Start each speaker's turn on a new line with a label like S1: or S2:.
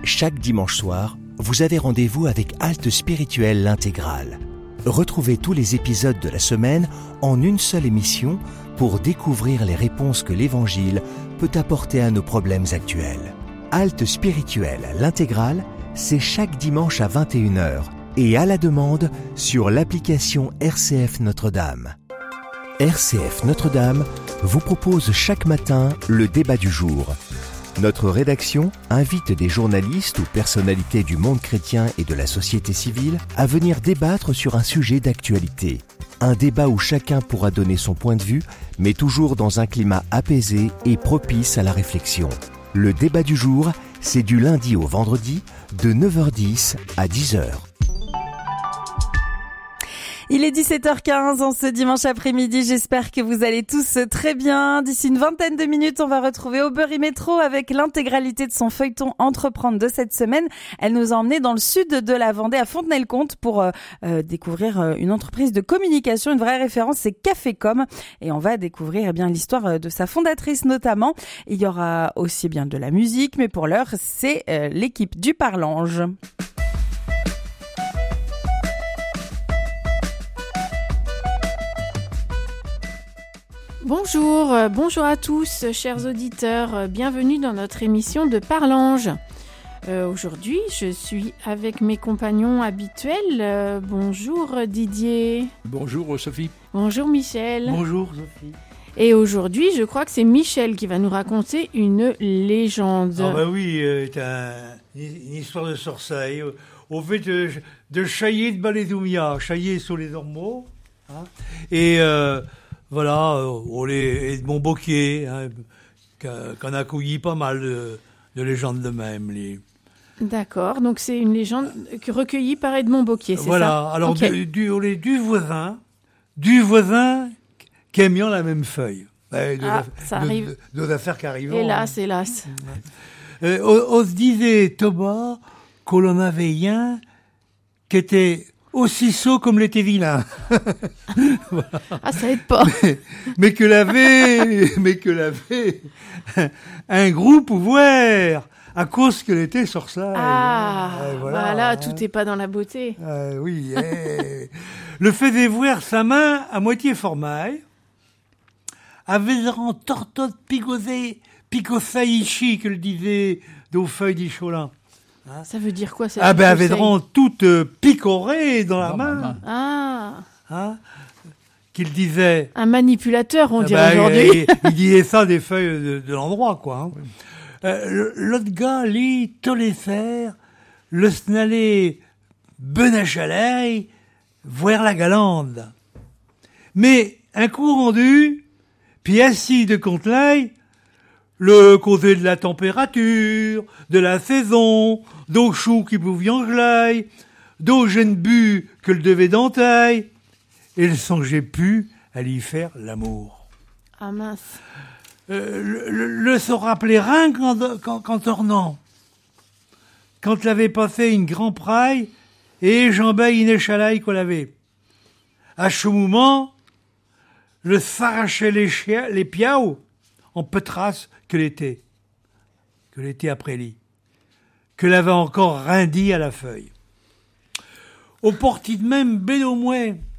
S1: Chaque dimanche soir, vous avez rendez-vous avec Halte Spirituelle l'Intégrale. Retrouvez tous les épisodes de la semaine en une seule émission pour découvrir les réponses que l'Évangile peut apporter à nos problèmes actuels. Halte Spirituelle l'Intégrale, c'est chaque dimanche à 21h et à la demande sur l'application RCF Notre-Dame. RCF Notre-Dame vous propose chaque matin le débat du jour. Notre rédaction invite des journalistes ou personnalités du monde chrétien et de la société civile à venir débattre sur un sujet d'actualité. Un débat où chacun pourra donner son point de vue, mais toujours dans un climat apaisé et propice à la réflexion. Le débat du jour, c'est du lundi au vendredi, de 9h10 à 10h.
S2: Il est 17h15 en ce dimanche après-midi. J'espère que vous allez tous très bien. D'ici une vingtaine de minutes, on va retrouver Aubery Métro avec l'intégralité de son feuilleton Entreprendre de cette semaine. Elle nous a emmenés dans le sud de la Vendée, à Fontenay-le-Comte, pour découvrir une entreprise de communication. Une vraie référence, c'est Cafécom. Et on va découvrir l'histoire de sa fondatrice notamment. Il y aura aussi bien de la musique, mais pour l'heure, c'est l'équipe du Parlange.
S3: Bonjour à tous, chers auditeurs. Bienvenue dans notre émission de Parlange. Aujourd'hui, je suis avec mes compagnons habituels. Bonjour Didier.
S4: Bonjour Sophie.
S3: Bonjour Michel.
S5: Bonjour Sophie.
S3: Et aujourd'hui, je crois que c'est Michel qui va nous raconter une légende.
S5: Ah bah oui, une histoire de sorcier. Au fait de Chaillé de Balédoumia. Chaillé sur les Ormeaux. Hein, et voilà, Edmond Bocquier, hein, qu'on a accueilli pas mal de légendes de même.
S3: D'accord, donc c'est une légende recueillie par Edmond Bocquier, c'est
S5: voilà,
S3: ça?
S5: Voilà, alors
S3: okay.
S5: du voisin qui aime bien la même feuille.
S3: Ça arrive.
S5: Deux affaires qui arrivent.
S3: Hélas.
S5: On se disait, Thomas, que l'on avait un qui était aussi sot comme l'était vilain.
S3: Voilà. Ah, ça aide pas.
S5: mais que l'avait un groupe ouvert à cause qu'elle était sorcière.
S3: Ah, voilà, tout n'est pas dans la beauté.
S5: Oui. Le fait dévouer sa main à moitié formaille, avait en tortote picosaichi, que le disait d'aux feuilles d'Icholin.
S3: Hein, ça veut dire quoi ça?
S5: Ah ben, Avédran toute picorée dans la main.
S3: Ah.
S5: Hein, qu'il disait.
S3: Un manipulateur, on dirait aujourd'hui.
S5: Il disait ça des feuilles de l'endroit, quoi. Hein. Oui. L'autre gars, lui, toléfère, le snalé benachalay, voir la galande. Mais, un coup rendu, puis assis de contre l'ail, le côté de la température, de la saison, d'au chou qui pouvait en glaille, d'au jeune bu que le devait d'entaille, et le songeait plus à lui faire l'amour.
S3: Ah mince.
S5: Le se rappelait rien qu'en tornant. Quand l'avait passé une grand praille, et jambait une échalaille qu'on l'avait. À ce moment, le s'arrachait les piaos, en petras que l'été après lit, que l'avait encore rindi à la feuille. Au porti de même bédomouet,